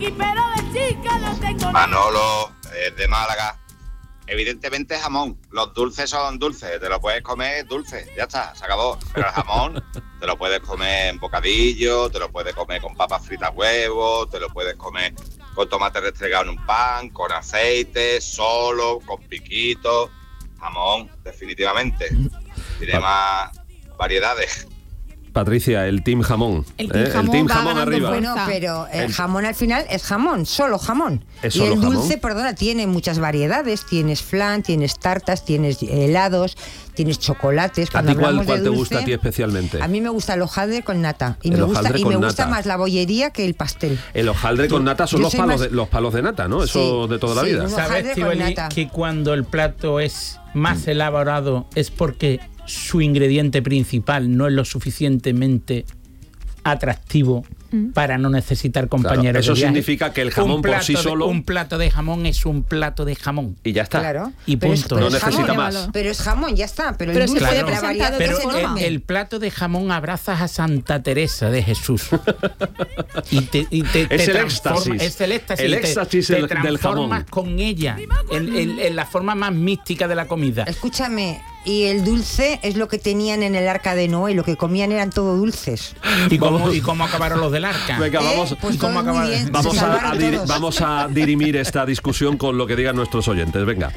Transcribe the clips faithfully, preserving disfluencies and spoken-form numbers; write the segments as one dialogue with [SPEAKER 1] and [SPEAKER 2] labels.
[SPEAKER 1] Manolo es de Málaga. Evidentemente jamón. Los dulces son dulces. Te lo puedes comer dulce. Ya está, se acabó. Pero el jamón te lo puedes comer en bocadillo, te lo puedes comer con papas fritas, huevos, te lo puedes comer con tomate restregado en un pan, con aceite, solo, con piquitos. Jamón, definitivamente. Tiene más variedades.
[SPEAKER 2] Patricia, el team jamón.
[SPEAKER 3] El team
[SPEAKER 2] ¿eh?
[SPEAKER 3] jamón,
[SPEAKER 2] el team
[SPEAKER 3] va
[SPEAKER 2] jamón
[SPEAKER 3] ganando
[SPEAKER 2] arriba.
[SPEAKER 3] fuerza.
[SPEAKER 4] Bueno, pero el
[SPEAKER 2] El-
[SPEAKER 4] jamón al final es jamón, solo jamón.
[SPEAKER 2] ¿Es
[SPEAKER 4] y
[SPEAKER 2] solo
[SPEAKER 4] el dulce,
[SPEAKER 2] jamón?
[SPEAKER 4] perdona, tiene muchas variedades. Tienes flan, tienes tartas, tienes helados, tienes chocolates.
[SPEAKER 2] ¿A
[SPEAKER 4] Cuando
[SPEAKER 2] ti cuál,
[SPEAKER 4] hablamos de
[SPEAKER 2] cuál te
[SPEAKER 4] dulce,
[SPEAKER 2] gusta a ti especialmente?
[SPEAKER 4] A mí me gusta el hojaldre con nata. Y
[SPEAKER 2] El
[SPEAKER 4] me gusta,
[SPEAKER 2] hojaldre
[SPEAKER 4] y
[SPEAKER 2] con
[SPEAKER 4] me gusta
[SPEAKER 2] nata.
[SPEAKER 4] más la bollería que el pastel.
[SPEAKER 2] El hojaldre con
[SPEAKER 4] Yo-
[SPEAKER 2] nata son
[SPEAKER 4] yo
[SPEAKER 2] los
[SPEAKER 4] soy
[SPEAKER 2] palos,
[SPEAKER 4] más-
[SPEAKER 2] de, los palos de nata, ¿no? Eso
[SPEAKER 4] Sí,
[SPEAKER 2] de toda la
[SPEAKER 4] sí,
[SPEAKER 2] vida.
[SPEAKER 4] un
[SPEAKER 5] ¿Sabes,
[SPEAKER 4] hojaldre con
[SPEAKER 5] Estivali,
[SPEAKER 4] nata.
[SPEAKER 5] que cuando el plato es más elaborado es porque su ingrediente principal no es lo suficientemente atractivo para no necesitar compañeros
[SPEAKER 2] Claro, eso
[SPEAKER 5] de viaje?
[SPEAKER 2] significa que el jamón
[SPEAKER 5] Un
[SPEAKER 2] por
[SPEAKER 5] plato
[SPEAKER 2] sí
[SPEAKER 5] de-
[SPEAKER 2] solo-
[SPEAKER 5] un plato de jamón es un plato de jamón.
[SPEAKER 2] Y ya está.
[SPEAKER 4] Claro.
[SPEAKER 5] Y
[SPEAKER 4] Pero es-
[SPEAKER 5] punto.
[SPEAKER 4] pero
[SPEAKER 2] No
[SPEAKER 4] es
[SPEAKER 2] necesita
[SPEAKER 4] jamón,
[SPEAKER 2] más.
[SPEAKER 4] Pero es jamón, ya está. Pero,
[SPEAKER 3] Pero
[SPEAKER 4] el
[SPEAKER 3] se
[SPEAKER 4] dulce,
[SPEAKER 5] puede
[SPEAKER 4] la
[SPEAKER 3] presentar
[SPEAKER 4] variedad
[SPEAKER 3] de
[SPEAKER 5] Pero
[SPEAKER 3] otra
[SPEAKER 4] es
[SPEAKER 3] forma.
[SPEAKER 4] enorme.
[SPEAKER 5] el, el plato de jamón abrazas a Santa Teresa de Jesús. y te, y te- te
[SPEAKER 2] Es el
[SPEAKER 5] transforma-
[SPEAKER 2] éxtasis.
[SPEAKER 5] Es el éxtasis.
[SPEAKER 2] El
[SPEAKER 5] y te-
[SPEAKER 2] éxtasis
[SPEAKER 5] te
[SPEAKER 2] del- del
[SPEAKER 5] transformas
[SPEAKER 2] jamón.
[SPEAKER 5] con ella en, en- en la forma más mística de la comida.
[SPEAKER 4] Escúchame, y el dulce es lo que tenían en el arca de Noé, lo que comían eran todo dulces.
[SPEAKER 5] ¿Y cómo,
[SPEAKER 2] Vamos.
[SPEAKER 5] ¿Y cómo acabaron los del arca?
[SPEAKER 2] Venga,
[SPEAKER 4] ¿Eh?
[SPEAKER 2] vamos,
[SPEAKER 4] Pues
[SPEAKER 5] ¿Y cómo
[SPEAKER 4] todo muy
[SPEAKER 5] acabar-
[SPEAKER 4] bien, se
[SPEAKER 2] vamos, a,
[SPEAKER 4] salvaron
[SPEAKER 2] a dir-
[SPEAKER 4] todos.
[SPEAKER 2] vamos a dirimir esta discusión con lo que digan nuestros oyentes. Venga.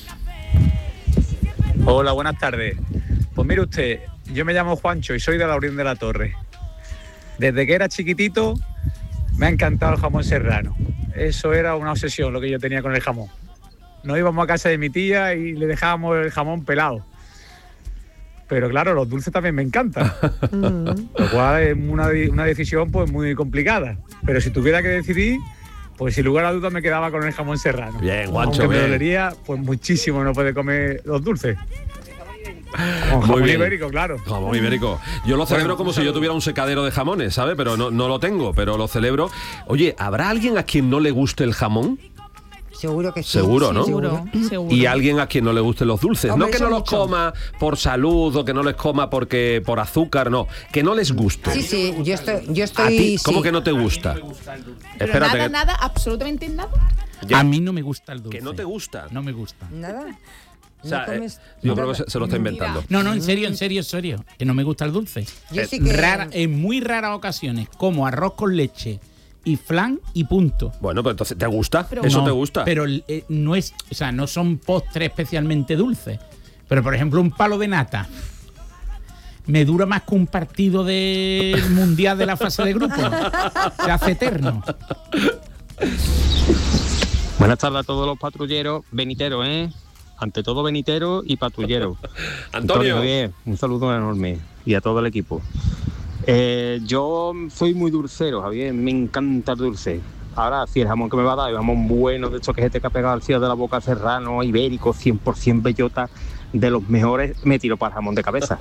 [SPEAKER 6] Hola, buenas tardes. Pues mire usted, yo me llamo Juancho y soy de la Orión de la Torre. Desde que era chiquitito me ha encantado el jamón serrano. Eso era una obsesión lo que yo tenía con el jamón. Nos íbamos a casa de mi tía y le dejábamos el jamón pelado. Pero claro, los dulces también me encantan. Lo cual es una, una decisión pues muy complicada. Pero si tuviera que decidir, pues sin lugar a dudas me quedaba con el jamón serrano.
[SPEAKER 2] Bien, Juancho,
[SPEAKER 6] Aunque me
[SPEAKER 2] bien.
[SPEAKER 6] dolería pues muchísimo no poder comer los dulces. Con
[SPEAKER 2] Muy
[SPEAKER 6] jamón
[SPEAKER 2] bien.
[SPEAKER 6] ibérico, claro.
[SPEAKER 2] Jamón ibérico. Yo lo celebro
[SPEAKER 6] Bueno,
[SPEAKER 2] como
[SPEAKER 6] un
[SPEAKER 2] si yo
[SPEAKER 6] saludo.
[SPEAKER 2] tuviera un secadero de jamones, ¿sabes? Pero no, no lo tengo, pero lo celebro. Oye, ¿habrá alguien a quien no le guste el jamón?
[SPEAKER 4] Seguro que sí.
[SPEAKER 2] Seguro, ¿no?
[SPEAKER 3] Seguro, seguro.
[SPEAKER 2] Y alguien a quien no le gusten los dulces.
[SPEAKER 4] Hombre,
[SPEAKER 2] no que no
[SPEAKER 4] eso
[SPEAKER 2] los
[SPEAKER 4] mucho.
[SPEAKER 2] coma por salud o que no les coma porque por azúcar, no. Que no les guste.
[SPEAKER 4] Sí, sí, yo estoy... Yo
[SPEAKER 2] ¿A
[SPEAKER 4] estoy
[SPEAKER 2] ti cómo
[SPEAKER 4] sí.
[SPEAKER 2] que no te gusta?
[SPEAKER 3] Pero
[SPEAKER 2] Espérate,
[SPEAKER 3] nada,
[SPEAKER 2] que-
[SPEAKER 3] nada, absolutamente nada.
[SPEAKER 2] Ya.
[SPEAKER 5] A mí no me gusta el dulce.
[SPEAKER 2] que no te gusta.
[SPEAKER 5] No me gusta.
[SPEAKER 4] ¿Nada?
[SPEAKER 2] O sea,
[SPEAKER 4] ¿No
[SPEAKER 2] eh,
[SPEAKER 4] comes
[SPEAKER 2] yo
[SPEAKER 4] nada?
[SPEAKER 2] creo que se, se lo está inventando.
[SPEAKER 5] No, no, en serio, en serio, en serio. Que no me gusta el dulce.
[SPEAKER 4] Yo sí que...
[SPEAKER 5] Rara, en muy raras ocasiones como arroz con leche y flan y punto.
[SPEAKER 2] Bueno, pues entonces, ¿te gusta?
[SPEAKER 3] Pero-
[SPEAKER 2] ¿Eso
[SPEAKER 5] No,
[SPEAKER 2] te gusta?
[SPEAKER 5] Pero eh, no es, o sea, no son postres especialmente dulces. Pero por ejemplo, un palo de nata me dura más que un partido del mundial de la fase de grupo. Se hace eterno.
[SPEAKER 7] Buenas tardes a todos los patrulleros, beniteros, ¿eh? Ante todo beniteros y patrulleros.
[SPEAKER 2] Antonio.
[SPEAKER 7] Javier, un saludo enorme y a todo el equipo. Eh, yo soy muy dulcero, Javier, me encanta el dulce. Ahora, si el jamón que me va a dar es jamón bueno, de hecho que es este que ha pegado al cielo de la boca serrano, ibérico, cien por ciento bellota, de los mejores, me tiro para el jamón de cabeza.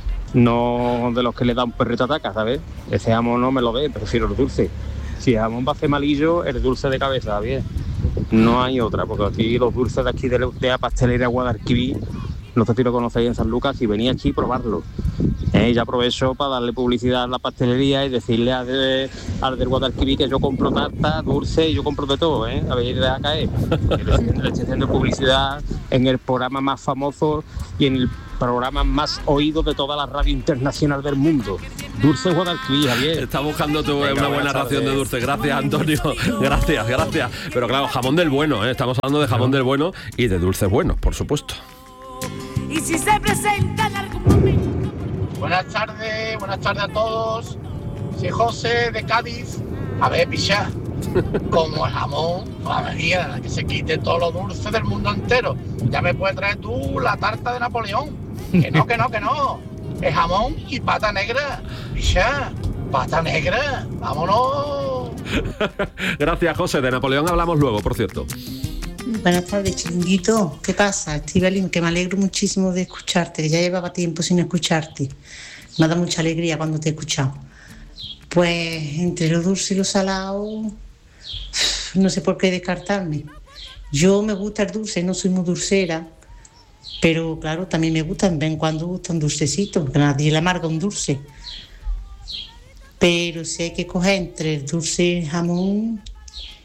[SPEAKER 7] No de los que le da un perrito ataca, ¿sabes? Ese jamón no me lo dé, prefiero el dulce. Si el jamón va a hacer malillo, el dulce de cabeza, Javier. No hay otra, porque aquí los dulces de aquí de la, de la pastelería Guadalquivir, no sé si lo conocéis en San Lucas, y venía aquí a probarlo. Eh, ya aprovecho para darle publicidad a la pastelería y decirle al, de, al del Guadalquivir que yo compro tarta, dulce y yo compro de todo, ¿eh? A ver, deja caer. Que le, le estoy haciendo publicidad en el programa más famoso y en el programa más oído de toda la radio internacional del mundo. Dulce Guadalquivir, Javier.
[SPEAKER 2] Está buscando tú
[SPEAKER 7] Venga,
[SPEAKER 2] una buena
[SPEAKER 7] buenas
[SPEAKER 2] ración de
[SPEAKER 7] tardes.
[SPEAKER 2] dulce. Gracias, Antonio. Gracias, gracias. Pero claro, jamón del bueno, ¿eh? Estamos hablando de jamón del bueno y de dulces buenos, por supuesto.
[SPEAKER 8] Y si se presenta en algún momento.
[SPEAKER 9] Buenas tardes, buenas tardes a todos. Soy José de Cádiz. A ver, picha, como el jamón, madre mía, que se quite todos los dulces del mundo entero. Ya me puedes traer tú la tarta de Napoleón. Que no, que no, que no. Es jamón y pata negra. Picha, pata negra. Vámonos.
[SPEAKER 2] Gracias, José. De Napoleón hablamos luego, por cierto.
[SPEAKER 10] Buenas tardes, chiringuito. ¿Qué pasa, Estivali? Que me alegro muchísimo de escucharte, que ya llevaba tiempo sin escucharte. Me ha dado mucha alegría cuando te he escuchado. Pues entre lo dulce y lo salado, no sé por qué descartarme. Yo me gusta el dulce, no soy muy dulcera, pero claro, también me gustan, ven cuando gusta un dulcecito, porque a nadie le amarga un dulce. Pero si hay que coger entre el dulce y el jamón,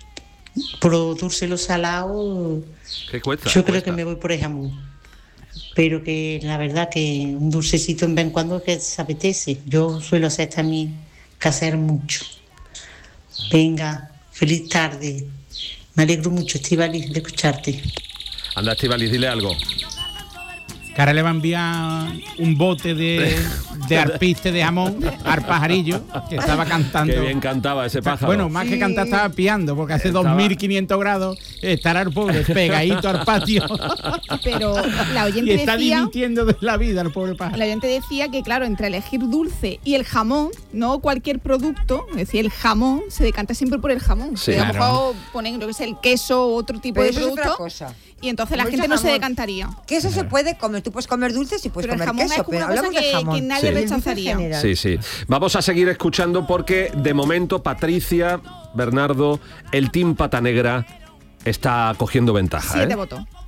[SPEAKER 10] por lo dulce y lo salado,
[SPEAKER 2] ¿Qué cuesta?
[SPEAKER 10] yo creo
[SPEAKER 2] Cuesta.
[SPEAKER 10] que me voy por el jamón. Pero que la verdad que un dulcecito en vez en cuando que se apetece. Yo suelo hacer también casear mucho. Venga, feliz tarde. Me alegro mucho, Estíbaliz, de escucharte.
[SPEAKER 2] Anda, Estíbaliz, dile algo.
[SPEAKER 5] Que ahora le va a enviar un bote de, de arpiste de jamón al pajarillo que estaba cantando.
[SPEAKER 2] Qué bien cantaba ese pájaro.
[SPEAKER 5] Bueno, más que cantar estaba piando, porque hace dos mil quinientos grados estará el pobre pegadito al patio.
[SPEAKER 3] Pero la oyente
[SPEAKER 5] y está
[SPEAKER 3] decía,
[SPEAKER 5] dimitiendo de la vida el pobre pájaro.
[SPEAKER 3] la oyente decía que, claro, entre elegir dulce y el jamón, no cualquier producto, es decir, el jamón, se decanta siempre por el jamón.
[SPEAKER 2] Sí,
[SPEAKER 3] Que a lo
[SPEAKER 5] claro.
[SPEAKER 3] mejor ponen, yo que sé, el queso o otro tipo
[SPEAKER 4] Pero
[SPEAKER 3] de
[SPEAKER 4] eso es otra
[SPEAKER 3] producto.
[SPEAKER 4] cosa.
[SPEAKER 3] Y entonces la
[SPEAKER 4] Mucho
[SPEAKER 3] gente no se
[SPEAKER 4] jamón.
[SPEAKER 3] decantaría.
[SPEAKER 4] Queso se puede comer, tú puedes comer dulces y puedes
[SPEAKER 3] Pero el
[SPEAKER 4] comer
[SPEAKER 3] jamón
[SPEAKER 4] queso,
[SPEAKER 3] es como
[SPEAKER 4] pero
[SPEAKER 3] una cosa
[SPEAKER 4] hablamos de
[SPEAKER 3] que-
[SPEAKER 4] jamón.
[SPEAKER 3] que nadie
[SPEAKER 2] Sí.
[SPEAKER 4] El dulce en
[SPEAKER 3] rechazaría.
[SPEAKER 4] general.
[SPEAKER 2] Sí, sí. Vamos a seguir escuchando porque de momento Patricia, Bernardo, el Team Pata Negra está cogiendo ventaja.
[SPEAKER 3] Siete
[SPEAKER 2] ¿eh?
[SPEAKER 3] votos.